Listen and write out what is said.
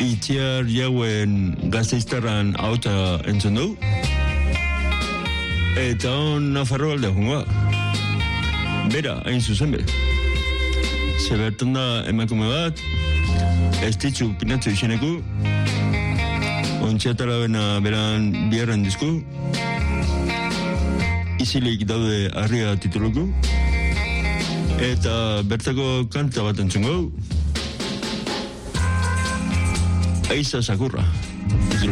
Itziar jauen Gasteiztarran auta entzun du. Eta on Nafarro alde jungoa. Bera, hain zuzen be. Zebertan da emakume bat, ez ditzu pinatzu izeneku, ontziatara bena beran biharren dizku, izilik daude harria tituluku, eta bertako kanta bat entzungo, Aiza Sakurra.